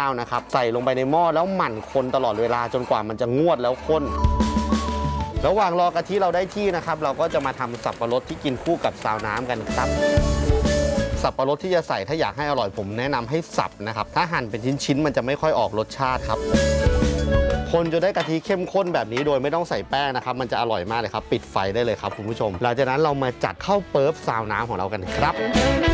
าวนะครับใส่ลงไปในหม้อแล้วหมั่นคนตลอดเวลาจนกว่ามันจะงวดแล้วข้นระหว่างรอกะทิเราได้ที่นะครับเราก็จะมาทำสับปะรดที่กินคู่กับซาวน้ำกันครับสับปะรดที่จะใส่ถ้าอยากให้อร่อยผมแนะนำให้สับนะครับถ้าหั่นเป็นชิ้นๆมันจะไม่ค่อยออกรสชาติครับคนจนได้กะทิเข้มข้นแบบนี้โดยไม่ต้องใส่แป้งนะครับมันจะอร่อยมากเลยครับปิดไฟได้เลยครับคุณผู้ชมหลังจากนั้นเรามาจัดข้าวเปิ๊บซาวน้ำของเรากันครับ